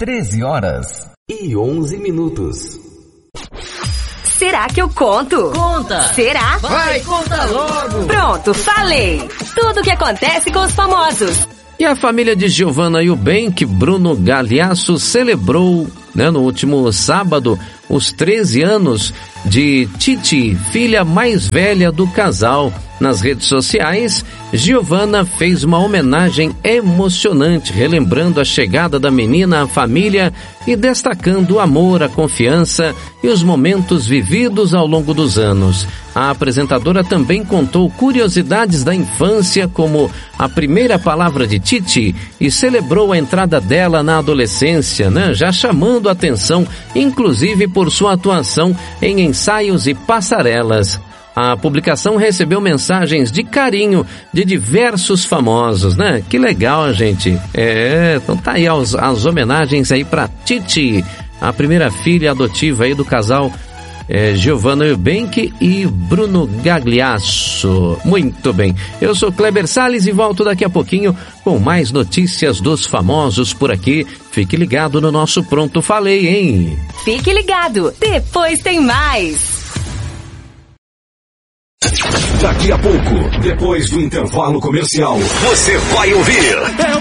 13h11. Será que eu conto? Conta! Será? Vai, conta logo! Pronto, falei! Tudo o que acontece com os famosos. E a família de Giovanna Eubank, Bruno Gagliasso, celebrou, no último sábado, os 13 anos de Titi, filha mais velha do casal. Nas redes sociais, Giovanna fez uma homenagem emocionante, relembrando a chegada da menina à família e destacando o amor, a confiança e os momentos vividos ao longo dos anos. A apresentadora também contou curiosidades da infância, como a primeira palavra de Titi, e celebrou a entrada dela na adolescência, já chamando a atenção, inclusive por sua atuação em ensaios e passarelas. A publicação recebeu mensagens de carinho de diversos famosos, Que legal, gente. Então tá aí as homenagens aí pra Titi, a primeira filha adotiva aí do casal Giovanna Eubank e Bruno Gagliasso. Muito bem. Eu sou Kleber Salles e volto daqui a pouquinho com mais notícias dos famosos por aqui. Fique ligado no nosso Pronto Falei, hein? Fique ligado, depois tem mais. Daqui a pouco, depois do intervalo comercial, você vai ouvir.